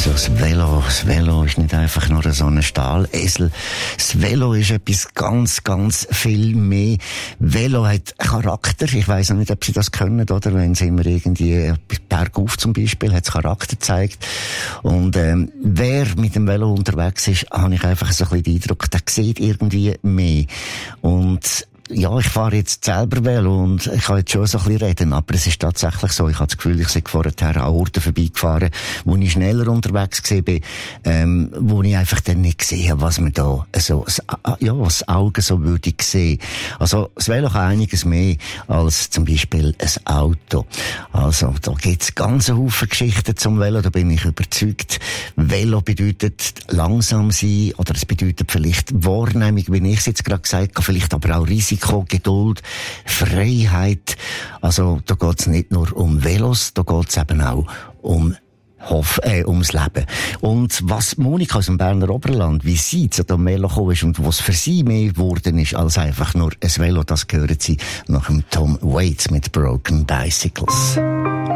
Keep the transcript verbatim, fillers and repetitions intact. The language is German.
Also das Velo, das Velo ist nicht einfach nur so ein Stahlesel. Das Velo ist etwas ganz, ganz viel mehr. Velo hat Charakter. Ich weiss noch nicht, ob Sie das können, oder? Wenn Sie immer irgendwie bergauf zum Beispiel, hat es Charakter gezeigt. Und ähm, wer mit dem Velo unterwegs ist, habe ich einfach so ein bisschen den Eindruck, der sieht irgendwie mehr. Und ja, ich fahre jetzt selber Velo und ich kann jetzt schon so ein bisschen reden, aber es ist tatsächlich so, ich habe das Gefühl, ich sei vorher an Orten vorbeigefahren, wo ich schneller unterwegs war, ähm, wo ich einfach dann nicht gesehen habe, was man da so, ja, das Auge so würde sehen. Also, das Velo kann einiges mehr als zum Beispiel ein Auto. Also, da gibt's ganz Haufen Geschichten zum Velo, da bin ich überzeugt. Velo bedeutet langsam sein, oder es bedeutet vielleicht Wahrnehmung, wie ich es jetzt gerade gesagt habe, vielleicht aber auch Risiko, Geduld, Freiheit. Also da geht es nicht nur um Velos, da geht es eben auch um Hoff, äh, ums Leben. Und was Monika aus dem Berner Oberland, wie sie zu dem Velo gekommen ist und was für sie mehr geworden ist als einfach nur ein Velo, das gehört sie nach dem Tom Waits mit Broken Bicycles.